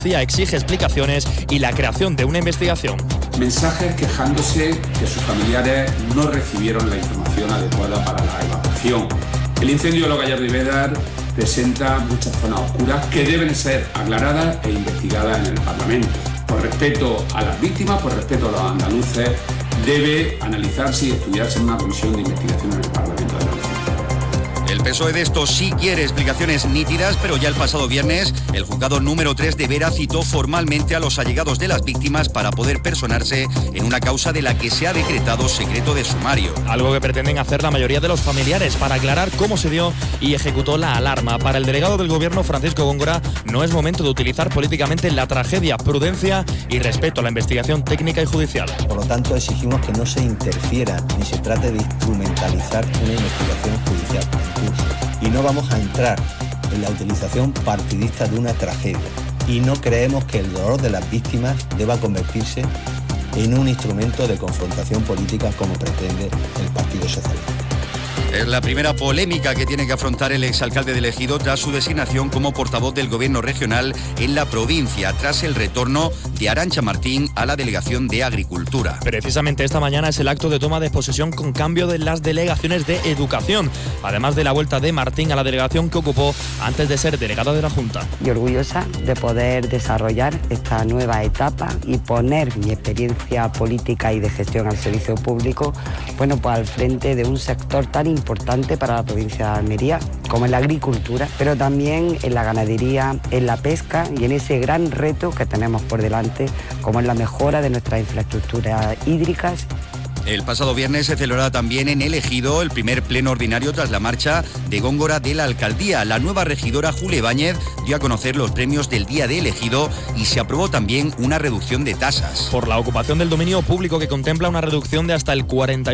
exige explicaciones y la creación de una investigación. Mensajes quejándose que sus familiares no recibieron la información adecuada para la evacuación. El incendio de Los Gallardos y Bédar presenta muchas zonas oscuras que deben ser aclaradas e investigadas en el Parlamento. Por respeto a las víctimas, por respeto a los andaluces, debe analizarse y estudiarse en una comisión de investigación en el Parlamento de Andalucía. El PSOE de esto sí quiere explicaciones nítidas, pero ya el pasado viernes el juzgado número 3 de Vera citó formalmente a los allegados de las víctimas para poder personarse en una causa de la que se ha decretado secreto de sumario. Algo que pretenden hacer la mayoría de los familiares para aclarar cómo se dio y ejecutó la alarma. Para el delegado del Gobierno, Francisco Góngora, no es momento de utilizar políticamente la tragedia, prudencia y respeto a la investigación técnica y judicial. Por lo tanto, exigimos que no se interfiera ni se trate de instrumentalizar una investigación judicial. Y no vamos a entrar en la utilización partidista de una tragedia. Y no creemos que el dolor de las víctimas deba convertirse en un instrumento de confrontación política como pretende el Partido Socialista. Es la primera polémica que tiene que afrontar el exalcalde de Ejido tras su designación como portavoz del gobierno regional en la provincia, tras el retorno de Arantxa Martín a la delegación de Agricultura. Precisamente esta mañana es el acto de toma de posesión con cambio de las delegaciones de Educación, además de la vuelta de Martín a la delegación que ocupó antes de ser delegada de la Junta. Y orgullosa de poder desarrollar esta nueva etapa y poner mi experiencia política y de gestión al servicio público, pues al frente de un sector tan importante para la provincia de Almería, como en la agricultura, pero también en la ganadería, en la pesca y en ese gran reto que tenemos por delante, como en la mejora de nuestras infraestructuras hídricas. El pasado viernes se celebrará también en El Ejido el primer pleno ordinario tras la marcha de Góngora de la alcaldía. La nueva regidora Julia Ibáñez dio a conocer los premios del Día de El Ejido y se aprobó también una reducción de tasas. Por la ocupación del dominio público que contempla una reducción de hasta el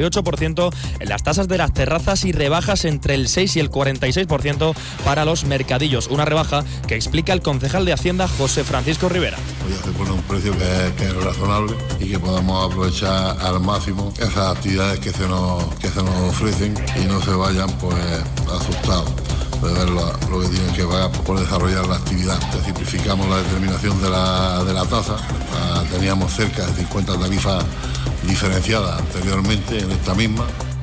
48% en las tasas de las terrazas y rebajas entre el 6 y el 46% para los mercadillos. Una rebaja que explica el concejal de Hacienda José Francisco Rivera. Ya se pone un precio que es razonable y que podamos aprovechar al máximo esas actividades que se nos ofrecen y no se vayan asustados de ver lo que tienen que pagar por desarrollar la actividad. Simplificamos la determinación de la tasa. Teníamos cerca de 50 tarifas diferenciadas anteriormente en esta misma.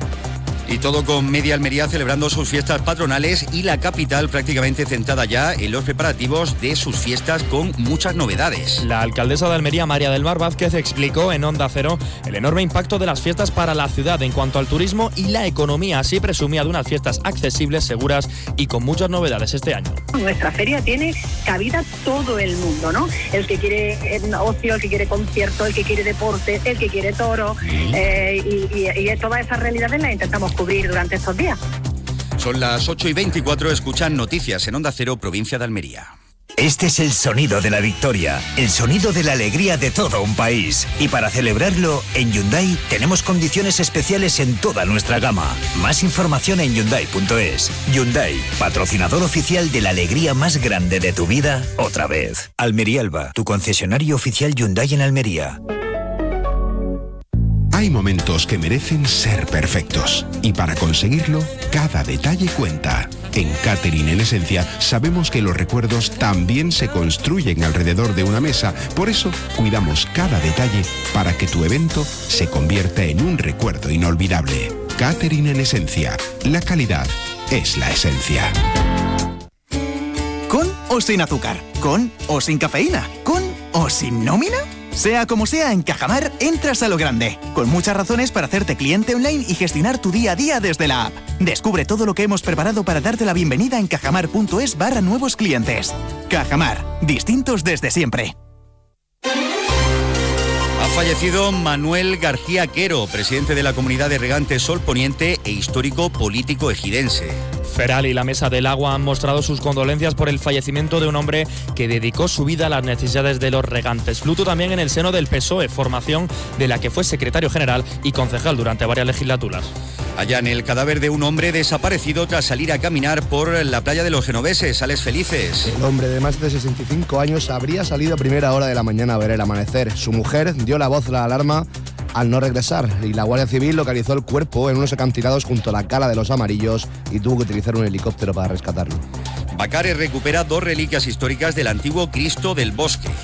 Y todo con Media Almería celebrando sus fiestas patronales y la capital prácticamente centrada ya en los preparativos de sus fiestas con muchas novedades. La alcaldesa de Almería, María del Mar Vázquez, explicó en Onda Cero el enorme impacto de las fiestas para la ciudad en cuanto al turismo y la economía. Así presumía de unas fiestas accesibles, seguras y con muchas novedades este año. Nuestra feria tiene cabida todo el mundo, ¿no? El que quiere ocio, el que quiere concierto, el que quiere deporte, el que quiere toro, y todas esas realidades las intentamos cubrir durante estos días. Son las 8:24, escuchan noticias en Onda Cero, provincia de Almería. Este es el sonido de la victoria, el sonido de la alegría de todo un país. Y para celebrarlo, en Hyundai tenemos condiciones especiales en toda nuestra gama. Más información en Hyundai.es. Hyundai, patrocinador oficial de la alegría más grande de tu vida, otra vez. Almería Alba, tu concesionario oficial Hyundai en Almería. Hay momentos que merecen ser perfectos y para conseguirlo, cada detalle cuenta. En Catering en Esencia sabemos que los recuerdos también se construyen alrededor de una mesa, por eso cuidamos cada detalle para que tu evento se convierta en un recuerdo inolvidable. Catering en Esencia, la calidad es la esencia. ¿Con o sin azúcar? ¿Con o sin cafeína? ¿Con o sin nómina? Sea como sea, en Cajamar entras a lo grande, con muchas razones para hacerte cliente online y gestionar tu día a día desde la app. Descubre todo lo que hemos preparado para darte la bienvenida en cajamar.es/nuevos clientes. Cajamar, distintos desde siempre. Ha fallecido Manuel García Quero, presidente de la Comunidad de Regantes Sol Poniente e histórico político ejidense. Feral y la Mesa del Agua han mostrado sus condolencias por el fallecimiento de un hombre que dedicó su vida a las necesidades de los regantes. Luto también en el seno del PSOE, formación de la que fue secretario general y concejal durante varias legislaturas. Hallan el cadáver de un hombre desaparecido tras salir a caminar por la playa de los Genoveses. Sales Felices. El hombre de más de 65 años habría salido a primera hora de la mañana a ver el amanecer. Su mujer dio la voz a la alarma al no regresar y la Guardia Civil localizó el cuerpo en unos acantilados junto a la cala de los Amarillos y tuvo que utilizar un helicóptero para rescatarlo. Bacares recupera 2 reliquias históricas del antiguo Cristo del Bosque.